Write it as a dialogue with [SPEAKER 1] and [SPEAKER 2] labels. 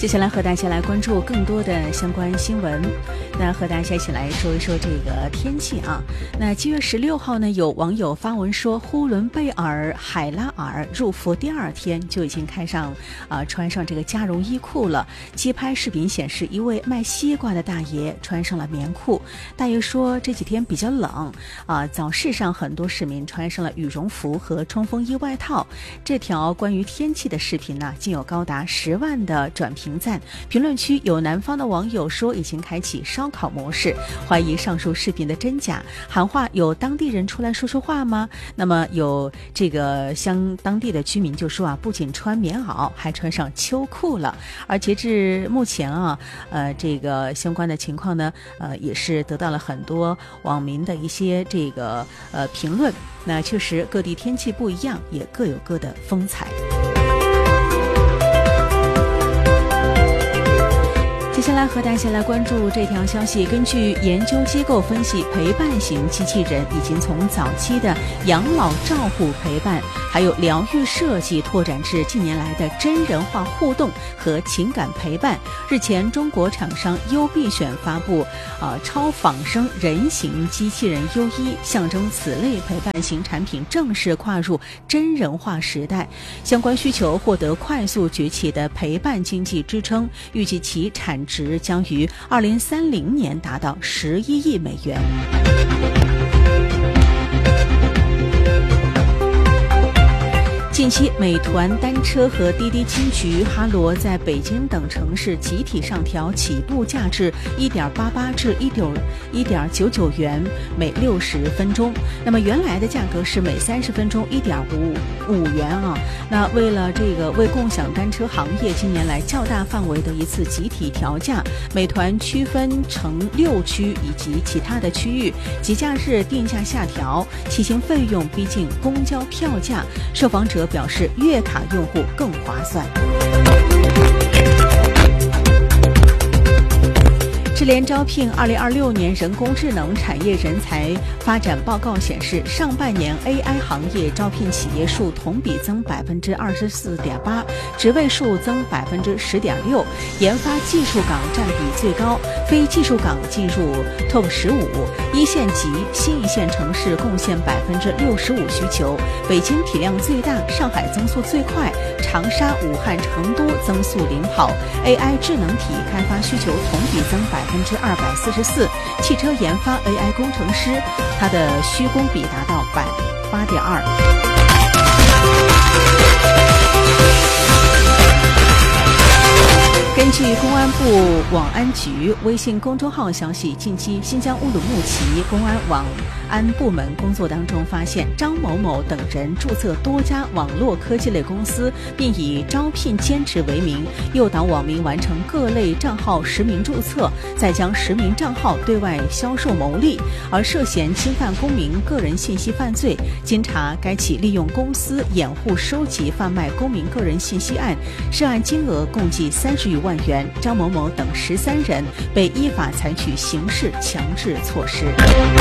[SPEAKER 1] 接下来和大家来关注更多的相关新闻。那和大家一起来说一说这个天气啊。那7月16号呢，有网友发文说，呼伦贝尔海拉尔入伏第2天就已经穿上这个加绒衣裤了。街拍视频显示，一位卖西瓜的大爷穿上了棉裤。大爷说这几天比较冷早市上很多市民穿上了羽绒服和冲锋衣外套。这条关于天气的视频呢，竟有高达10万的转评赞。评论区有南方的网友说已经开启烧烤模式，怀疑上述视频的真假，喊话有当地人出来说说话吗？那么有这个当地的居民就说不仅穿棉袄，还穿上秋裤了。而截至目前这个相关的情况呢，也是得到了很多网民的一些这个评论。那确实各地天气不一样，也各有各的风采。接下来和大家来关注这条消息。根据研究机构分析，陪伴型机器人已经从早期的养老照护陪伴，还有疗愈设计，拓展至近年来的真人化互动和情感陪伴。日前，中国厂商优必选发布超仿生人形机器人优一，象征此类陪伴型产品正式跨入真人化时代。相关需求获得快速崛起的陪伴经济支撑，预计其产值将于2030年达到11亿美元。近期，美团单车和滴滴金桔、哈罗在北京等城市集体上调起步价至1.88至1.99元每60分钟。那么原来的价格是每30分钟1.55元那为了为共享单车行业近年来较大范围的一次集体调价，美团区分成6区以及其他的区域，节假日定价下调，骑行费用逼近公交票价。受访者表示，月卡用户更划算。智联招聘2026年人工智能产业人才发展报告显示，上半年 AI 行业招聘企业数同比增24.8%，职位数增10.6%，研发技术岗占比最高，非技术岗进入 TOP 15，一线及新一线城市贡献65%需求，北京体量最大，上海增速最快，长沙、武汉、成都增速领跑。AI 智能体开发需求同比增244%，汽车研发 AI 工程师，它的需工比达到8.2%。根据公安部网安局微信公众号消息，近期新疆乌鲁木齐公安网安部门工作当中发现，张某某等人注册多家网络科技类公司，并以招聘兼职为名，诱导网民完成各类账号实名注册，再将实名账号对外销售牟利，而涉嫌侵犯公民个人信息犯罪。经查，该企利用公司掩护收集贩卖公民个人信息案，涉案金额共计30余万元，张某某等13人被依法采取刑事强制措施。